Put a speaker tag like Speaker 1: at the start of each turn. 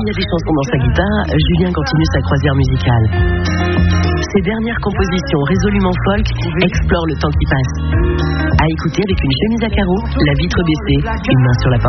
Speaker 1: il y a des chansons dans sa guitare, Julien continue sa croisière musicale. Ses dernières compositions résolument folk explorent le temps qui passe. À écouter avec une chemise à carreaux, la vitre baissée, une main sur la porte.